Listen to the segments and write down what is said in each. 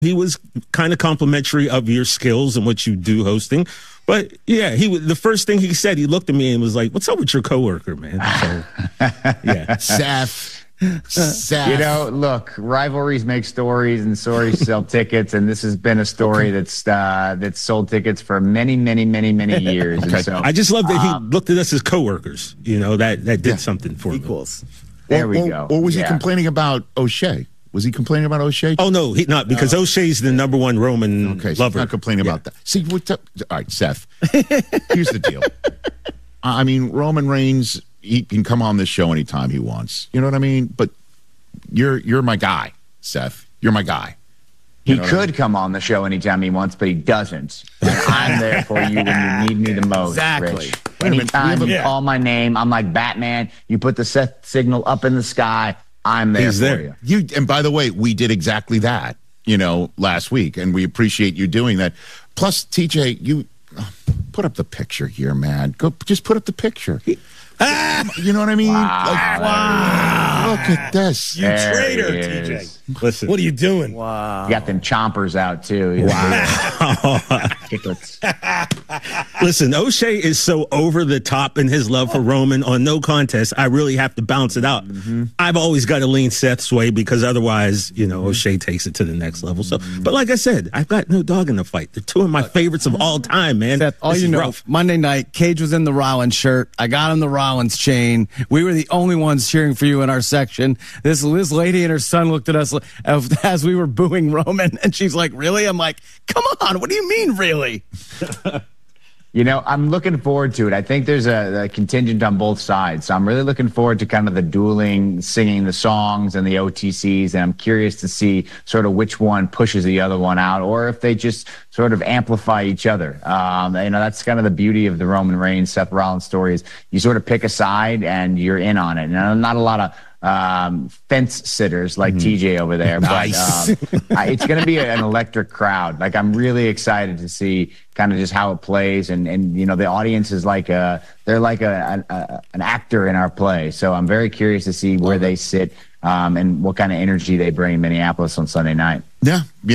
He was kind of complimentary of your skills and what you do hosting. But yeah, the first thing he said, he looked at me and was like, "What's up with your coworker, man?" So yeah, Seth. You know, look, rivalries make stories, and stories sell tickets, and this has been a story that's sold tickets for many, many, many, many years. Okay. And so, I just love that he looked at us as coworkers. You know, that did something for equals. him. There we go. Or was he complaining about O'Shea? Was he complaining about O'Shea? Oh no, he not because O'Shea's the number one Roman so lover. He's not complaining about that. See, all right, Seth. Here's the deal. I mean, Roman Reigns, he can come on this show anytime he wants. You know what I mean? But you're my guy, Seth. You're my guy. He could come on the show anytime he wants, but he doesn't. And I'm there for you when you need me the most, Exactly. Rich. Anytime you call my name, I'm like Batman. You put the Seth signal up in the sky, I'm there for you. And by the way, we did exactly that, last week, and we appreciate you doing that. Plus, TJ, you put up the picture here, man. Just put up the picture. You know what I mean? Wow. Look at this. You traitor, TJ. Listen, what are you doing? Wow. You got them chompers out, too. Wow. Listen, O'Shea is so over the top in his love for Roman on No Contest. I really have to bounce it out. Mm-hmm. I've always got to lean Seth's way because otherwise, O'Shea takes it to the next level. So, but like I said, I've got no dog in the fight. They're two of my favorites of all time, man. Seth, rough. Monday night, Cage was in the Rollins shirt. I got him the Rollins chain. We were the only ones cheering for you in our section. This lady and her son looked at us as we were booing Roman, and she's like, "Really?" I'm like, "Come on, what do you mean, really?" I'm looking forward to it. I think there's a contingent on both sides. So I'm really looking forward to kind of the dueling, singing the songs and the OTCs. And I'm curious to see sort of which one pushes the other one out or if they just sort of amplify each other. That's kind of the beauty of the Roman Reigns, Seth Rollins story is you sort of pick a side and you're in on it. And not a lot of fence sitters like TJ over there. Nice. But it's going to be an electric crowd. Like, I'm really excited to see kind of just how it plays. And the audience is like they're like an actor in our play. So I'm very curious to see where they sit and what kind of energy they bring in Minneapolis on Sunday night. Yeah.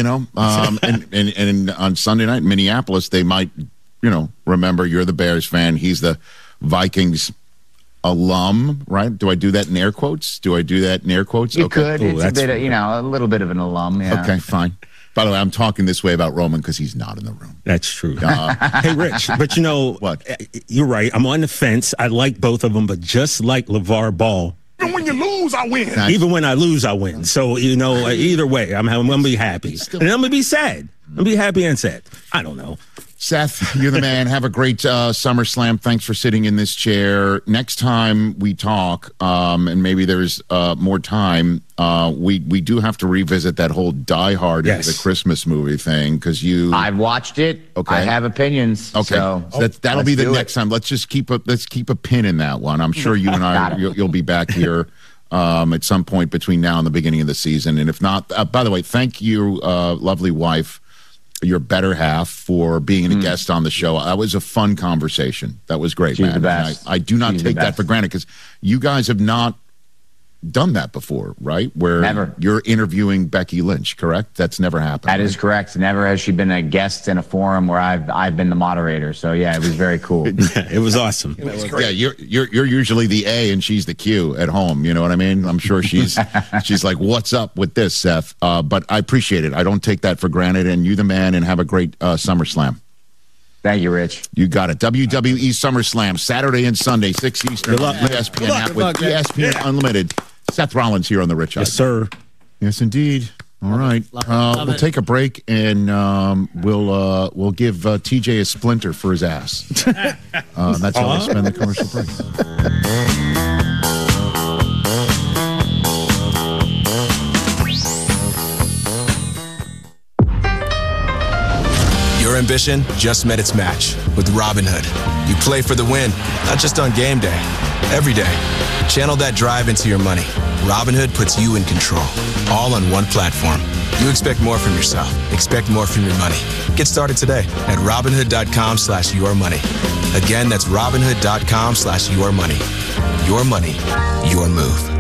And on Sunday night in Minneapolis, they might, remember you're the Bears fan. He's the Vikings alum, right? Do I do that in air quotes? You could. It's a bit of, a little bit of an alum. Yeah. Okay, fine. By the way, I'm talking this way about Roman because he's not in the room. That's true. Hey, Rich, but what? You're right. I'm on the fence. I like both of them, but just like LeVar Ball, even when you lose, I win. Even when I lose, I win. So, either way, I'm going to be happy. And I'm going to be sad. I'm going to be happy and sad. I don't know. Seth, you're the man. Have a great SummerSlam. Thanks for sitting in this chair. Next time we talk, and maybe there's more time, we do have to revisit that whole Die Hard into the Christmas movie thing because I've watched it. Okay. I have opinions. Okay, so that'll be the next time. Let's just keep a pin in that one. I'm sure you and I you'll be back here at some point between now and the beginning of the season. And if not, by the way, thank you, lovely wife, your better half, for being a guest on the show. That was a fun conversation. That was great, man. The best. I do not take that for granted because you guys have not done that before, right? Where never. You're interviewing Becky Lynch, correct? That's never happened. That is correct. Never has she been a guest in a forum where I've been the moderator. So yeah, it was very cool. It was awesome. Yeah, you're usually the A and she's the Q at home. You know what I mean? I'm sure she's like, "What's up with this, Seth?" But I appreciate it. I don't take that for granted. And you the man, and have a great SummerSlam. Thank you, Rich. You got it. WWE SummerSlam, Saturday and Sunday, 6 Eastern. Good luck, ESPN app with ESPN Unlimited. Seth Rollins here on the Rich Yes, sir. Yes, indeed. All right. We'll take a break and we'll give TJ a splinter for his ass. That's how we spend the commercial break. Your ambition just met its match with Robinhood. You play for the win, not just on game day, every day. Channel that drive into your money. Robinhood puts you in control, all on one platform. You expect more from yourself. Expect more from your money. Get started today at Robinhood.com/yourmoney. Again, that's Robinhood.com/yourmoney. Your money, your move.